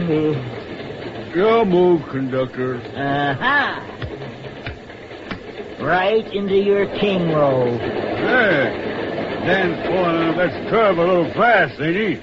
Your move, conductor. Aha! Right into your king roll. Hey, Dan's pulling that curve a little fast, ain't he?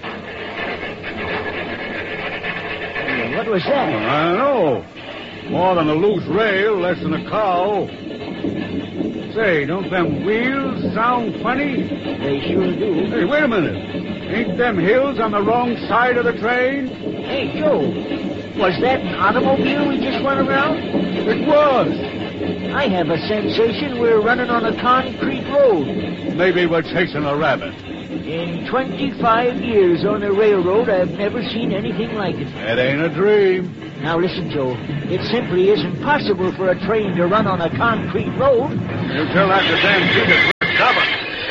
What was that? I don't know. More than a loose rail, less than a cow. Say, don't them wheels sound funny? They sure do. Hey, wait a minute. Ain't them hills on the wrong side of the train? Hey, Joe, was that an automobile we just went around? It was. I have a sensation we're running on a concrete road. Maybe we're chasing a rabbit. In 25 years on a railroad, I've never seen anything like it. That ain't a dream. Now listen, Joe. It simply isn't possible for a train to run on a concrete road. You tell that to Dan Peters. We're stubborn.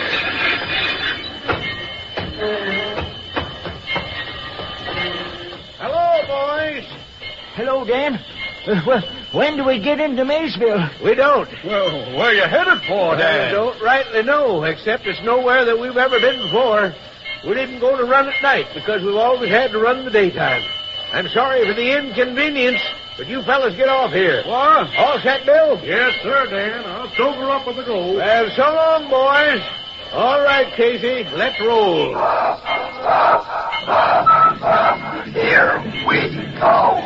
Hello, boys. Hello, Dan. Well, when do we get into Maysville? We don't. Well, where you headed for, I Dan? don't rightly know, except it's nowhere that we've ever been before. We didn't go to run at night because we've always had to run in the daytime. I'm sorry for the inconvenience, but you fellas get off here. What? All set, Bill? Yes, sir, Dan. I'll sober up with the gold. Well, so long, boys. All right, Casey, let's roll. Here we go.